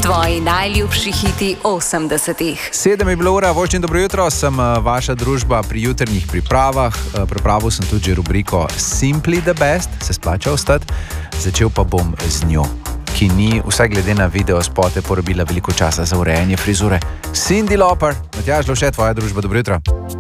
Tvoji najljubši hiti 80-ih. 7 je bilo ura, voščen dobro jutro, sem vaša družba pri jutrnjih pripravah. Pripravil sem tudi rubriko Simply the Best, se splača ostati. Začel pa bom z njo, ki ni, vsaj glede na video spote, porabila veliko časa za urejanje frizure. Cyndi Lauper, Matjaž Lovše, tvoja družba, dobro jutro.